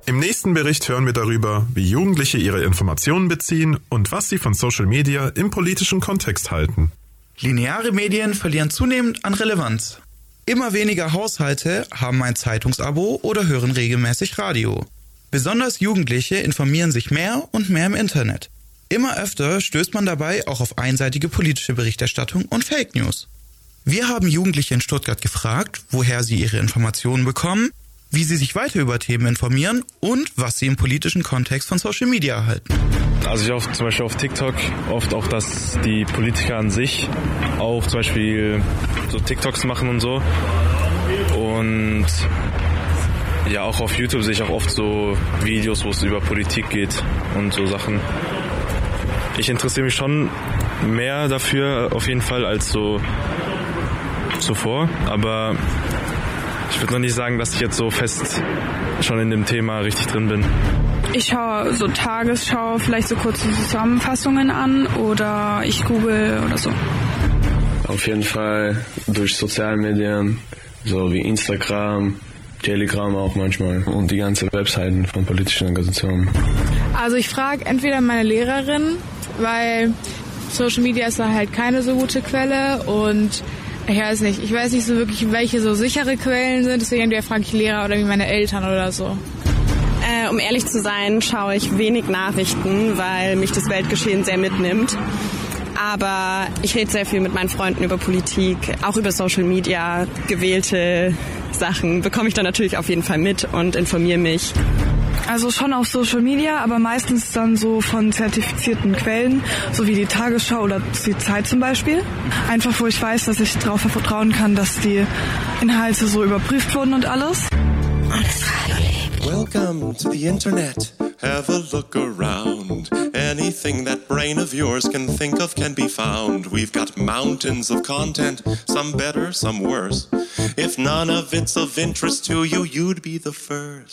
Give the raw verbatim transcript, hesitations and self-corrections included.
Im nächsten Bericht hören wir darüber, wie Jugendliche ihre Informationen beziehen und was sie von Social Media im politischen Kontext halten. Lineare Medien verlieren zunehmend an Relevanz. Immer weniger Haushalte haben ein Zeitungsabo oder hören regelmäßig Radio. Besonders Jugendliche informieren sich mehr und mehr im Internet. Immer öfter stößt man dabei auch auf einseitige politische Berichterstattung und Fake News. Wir haben Jugendliche in Stuttgart gefragt, woher sie ihre Informationen bekommen, wie sie sich weiter über Themen informieren und was sie im politischen Kontext von Social Media erhalten. Also ich auch zum Beispiel auf TikTok oft auch, dass die Politiker an sich auch zum Beispiel so TikToks machen und so. Und ja, auch auf YouTube sehe ich auch oft so Videos, wo es über Politik geht und so Sachen. Ich interessiere mich schon mehr dafür auf jeden Fall als so zuvor, aber ich würde noch nicht sagen, dass ich jetzt so fest schon in dem Thema richtig drin bin. Ich schaue so Tagesschau, vielleicht so kurze Zusammenfassungen an oder ich google oder so. Auf jeden Fall durch Sozialmedien, so wie Instagram, Telegram auch manchmal und die ganzen Webseiten von politischen Organisationen. Also ich frage entweder meine Lehrerin, weil Social Media ist da halt keine so gute Quelle und ich weiß nicht, ich weiß nicht so wirklich, welche so sichere Quellen sind, deswegen entweder frage ich Lehrer oder wie meine Eltern oder so. Äh, um ehrlich zu sein, schaue ich wenig Nachrichten, weil mich das Weltgeschehen sehr mitnimmt. Aber ich rede sehr viel mit meinen Freunden über Politik, auch über Social Media, gewählte Sachen bekomme ich dann natürlich auf jeden Fall mit und informiere mich. Also schon auf Social Media, aber meistens dann so von zertifizierten Quellen, so wie die Tagesschau oder die Zeit zum Beispiel. Einfach, wo ich weiß, dass ich darauf vertrauen kann, dass die Inhalte so überprüft wurden und alles. Welcome to the Internet. Have a look around. Anything that brain of yours can think of can be found. We've got mountains of content, some better, some worse. If none of it's of interest to you, you'd be the first.